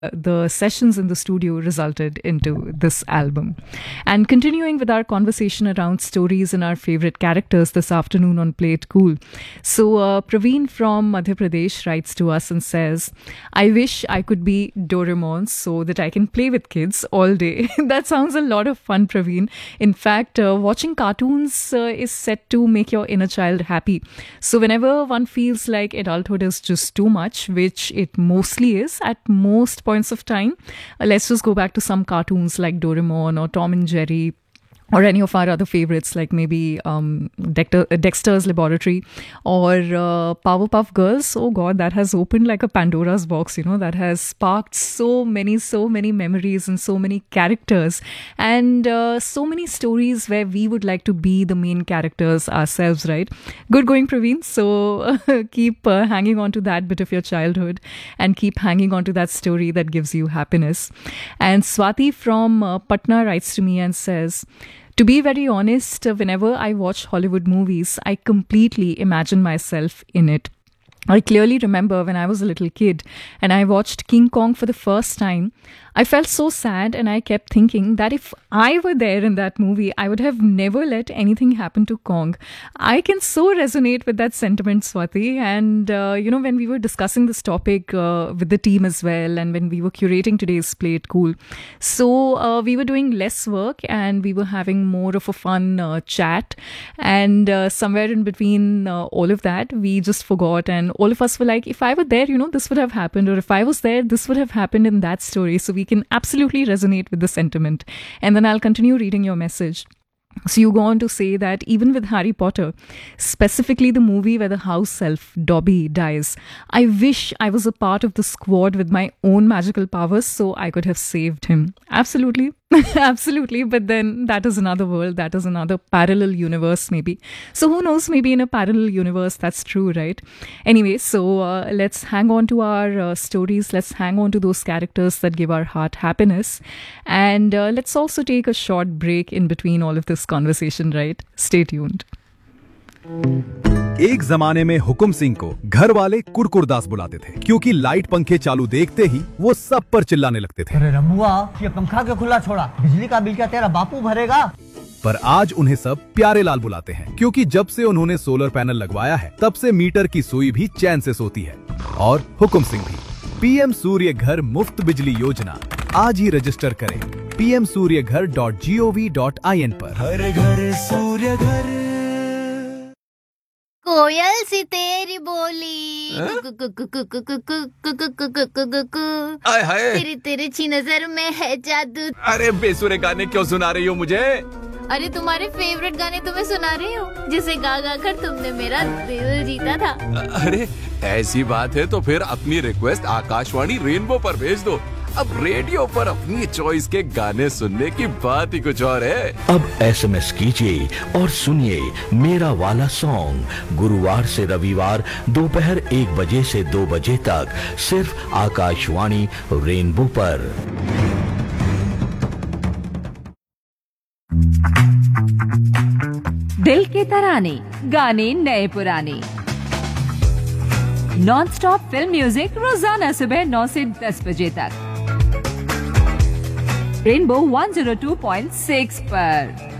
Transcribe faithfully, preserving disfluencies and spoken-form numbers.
the sessions in the studio resulted into this album. And continuing with our conversation around stories and our favorite characters this afternoon on Play It Cool. So, uh, Praveen from Madhya Pradesh writes to us and says, I wish I could be Doraemon so that I can play with kids all day. That sounds a lot of fun, Praveen. In fact, uh, watching cartoons uh, is set to make your inner child happy. So, whenever one feels like adulthood is just too much, which it mostly is at most points of time, uh, let's just go back to some cartoons like Doraemon or Tom and Jerry, or any of our other favorites like maybe um, Dexter, Dexter's Laboratory or uh, Powerpuff Girls. Oh God, that has opened like a Pandora's box, you know, that has sparked so many, so many memories and so many characters and uh, so many stories where we would like to be the main characters ourselves, right? Good going, Praveen. So uh, keep uh, hanging on to that bit of your childhood and keep hanging on to that story that gives you happiness. And Swati from uh, Patna writes to me and says, to be very honest, whenever I watch Hollywood movies, I completely imagine myself in it. I clearly remember when I was a little kid and I watched King Kong for the first time, I felt so sad and I kept thinking that if I were there in that movie, I would have never let anything happen to Kong. I can so resonate with that sentiment, Swati. And, uh, you know, when we were discussing this topic uh, with the team as well, and when we were curating today's Play It Cool, so uh, we were doing less work and we were having more of a fun uh, chat. And uh, somewhere in between uh, all of that, we just forgot. And all of us were like, if I were there, you know, this would have happened. Or if I was there, this would have happened in that story. So we can absolutely resonate with the sentiment. And then I'll continue reading your message. So you go on to say that even with Harry Potter, specifically the movie where the house elf Dobby dies, I wish I was a part of the squad with my own magical powers so I could have saved him. Absolutely. Absolutely. But then that is another world. That is another parallel universe maybe. So who knows, maybe in a parallel universe that's true, right? Anyway, so uh, let's hang on to our uh, stories. Let's hang on to those characters that give our heart happiness. And uh, let's also take a short break in between all of this conversation, right? Stay tuned. एक जमाने में हुकुम सिंह को घर वाले कुरकुरदास बुलाते थे क्योंकि light पंखे चालू देखते ही वो सब पर चिल्लाने लगते थे। अरे रमुआ, ये पंखा क्यों खुला छोड़ा? बिजली का बिल क्या तेरा बापू भरेगा? पर आज उन्हें सब प्यारे लाल बुलाते हैं क्योंकि जब से उन्होंने सोलर पैनल लगवाया है तब से मीटर की सुई भी चैन से सोती है। और हुकुम सिंह भी। पीएम सूर्य घर मुफ्त बिजली योजना आज ही रजिस्टर करें पी एम सूर्य घर dot G O V dot I N पर। हर घर सूर्य घर। कोयल सी तेरी बोली, आय हाय, तेरी तिरछी नजर में है जादू। अरे बेसुरे गाने क्यों सुना रही हो मुझे? अरे तुम्हारे फेवरेट गाने तुम्हें सुना रही हूँ जिसे गा गा कर तुमने मेरा दिल जीता था। अरे ऐसी बात है तो फिर अपनी रिक्वेस्ट आकाशवाणी रेनबो पर भेज दो। अब रेडियो पर अपनी चॉइस के गाने सुनने की बात ही कुछ और है। अब एसएमएस कीजिए और सुनिए मेरा वाला सॉन्ग गुरुवार से रविवार दोपहर एक बजे से दो बजे तक सिर्फ आकाशवाणी रेनबो पर। दिल के तराने, गाने नए पुराने, नॉन स्टॉप फिल्म म्यूजिक रोजाना सुबह नौ से दस बजे तक rainbow one zero two point six पर।